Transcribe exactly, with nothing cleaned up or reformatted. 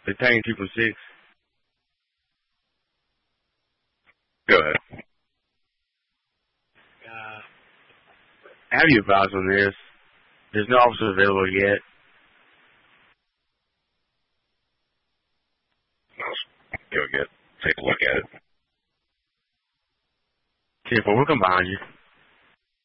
Detain two from six. Go ahead. Uh, have you advised on this? There's no officer available yet. Let's go get, take a look at it. ten four, we'll come behind you.